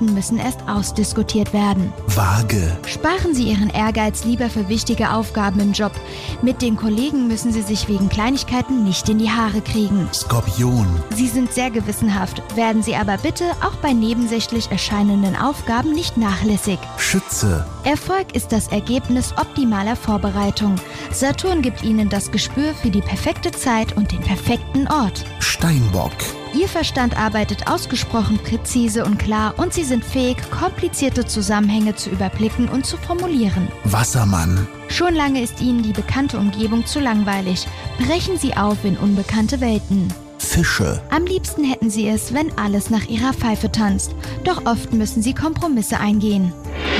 Prioritäten müssen erst ausdiskutiert werden. Waage. Sparen Sie Ihren Ehrgeiz lieber für wichtige Aufgaben im Job. Mit den Kollegen müssen Sie sich wegen Kleinigkeiten nicht in die Haare kriegen. Skorpion. Sie sind sehr gewissenhaft, werden Sie aber bitte auch bei nebensächlich erscheinenden Aufgaben nicht nachlässig. Schütze. Erfolg ist das Ergebnis optimaler Vorbereitung. Saturn gibt Ihnen das Gespür für die perfekte Zeit und den perfekten Ort. Steinbock. Ihr Verstand arbeitet ausgesprochen präzise und klar und Sie sind fähig, komplizierte Zusammenhänge zu überblicken und zu formulieren. Wassermann. Schon lange ist Ihnen die bekannte Umgebung zu langweilig. Brechen Sie auf in unbekannte Welten. Fische. Am liebsten hätten Sie es, wenn alles nach Ihrer Pfeife tanzt. Doch oft müssen Sie Kompromisse eingehen.